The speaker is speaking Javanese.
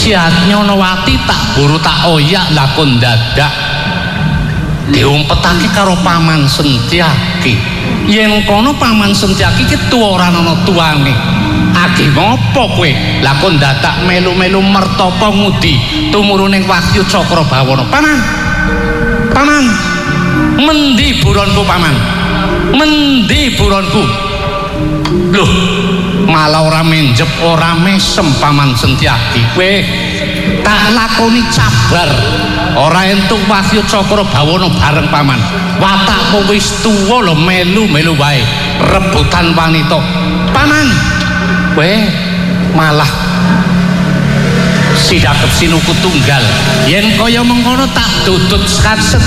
Nyonowati tak buru tak oyak lakon dadak diumpetake karo Paman Sentyaki. Yen kono Paman Sentyaki ki tuwa ora ana tuane. Age ngopo kowe lakon dadak melu-melu mertapa ngudi tumuruning Wahyu Cakrabawana. Paman. Paman. Mendi buronku Paman? Mendi buronku? Loh, malah ora menjep ora mesem Paman Sentyaki. Kowe tak lakoni cabar ora entuk Wahyu Cakrabawana bareng Paman. Watakmu wis tuwa lho, melu-melu wae rebutan wanita. Paman, kowe malah sidakep sinuku tunggal. Yen kaya mengkono tak dudut